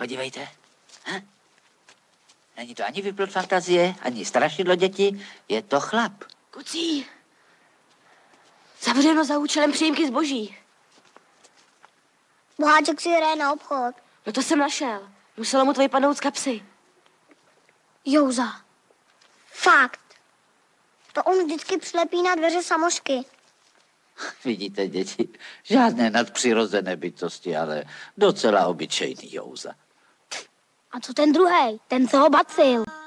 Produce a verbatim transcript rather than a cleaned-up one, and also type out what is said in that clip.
Podívejte. Ha? Není to ani vyplot fantazie, ani strašidlo děti, je to chlap. Kucí. Zavřeno za účelem přijímky zboží. Boháček si hraje na obchod. No to jsem našel. Muselo mu to vypadnout z kapsy. Jouza. Fakt. To on vždycky přilepí na dveře samošky. Vidíte, děti, žádné nadpřirozené bytosti, ale docela obyčejný Jouza. A co ten druhej? Ten, co ho bacil.